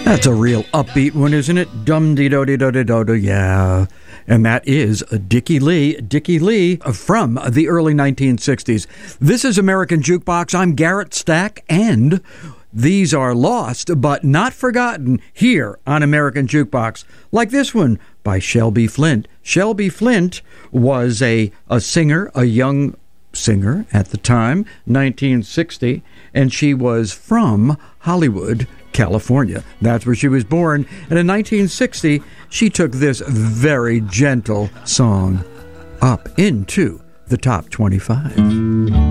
That's a real upbeat one, isn't it? Dum-dee-do-dee-do-dee-do-do, yeah. And that is Dickie Lee from the early 1960s. This is American Jukebox. I'm Garrett Stack, and these are lost but not forgotten here on American Jukebox, like this one by Shelby Flint. Shelby Flint was a singer, a young singer at the time, 1960, and she was from Hollywood, California. That's where she was born. And in 1960, she took this very gentle song up into the top 25.